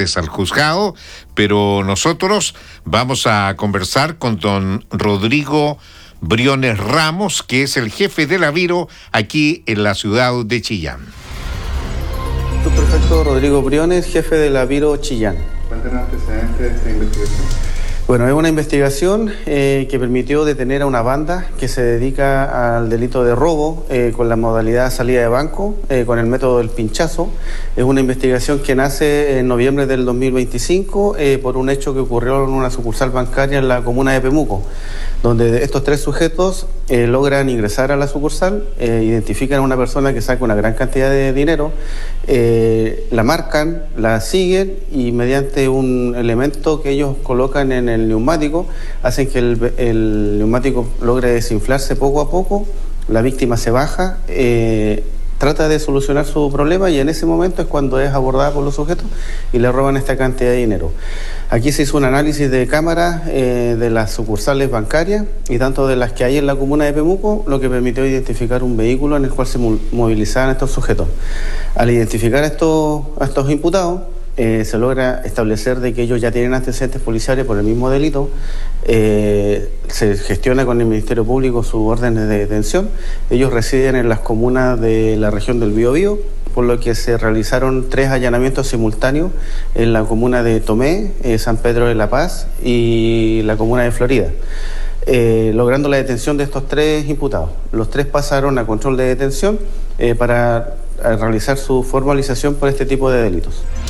martes al juzgado, pero nosotros vamos a conversar con don Rodrigo Briones Ramos, que es el jefe de la Viro aquí en la ciudad de Chillán. Perfecto, Rodrigo Briones, jefe de la Viro Chillán. ¿Cuál es el antecedente de esta investigación? Bueno, es una investigación que permitió detener a una banda que se dedica al delito de robo con la modalidad salida de banco, con el método del pinchazo. Es una investigación que nace en noviembre del 2025 por un hecho que ocurrió en una sucursal bancaria en la comuna de Pemuco, donde estos tres sujetos logran ingresar a la sucursal, identifican a una persona que saca una gran cantidad de dinero, la marcan, la siguen y mediante un elemento que ellos colocan en el neumático, hacen que el neumático logre desinflarse poco a poco, la víctima se baja, trata de solucionar su problema y en ese momento es cuando es abordada por los sujetos y le roban esta cantidad de dinero. Aquí se hizo un análisis de cámaras de las sucursales bancarias y tanto de las que hay en la comuna de Pemuco, lo que permitió identificar un vehículo en el cual se movilizaban estos sujetos. Al identificar a estos imputados, se logra establecer de que ellos ya tienen antecedentes policiales por el mismo delito, se gestiona con el Ministerio Público sus órdenes de detención. Ellos residen en las comunas de la región del Biobío, por lo que se realizaron 3 allanamientos simultáneos en la comuna de Tomé, San Pedro de la Paz y la comuna de Florida, logrando la detención de estos 3 imputados. Los 3 pasaron a control de detención para realizar su formalización por este tipo de delitos.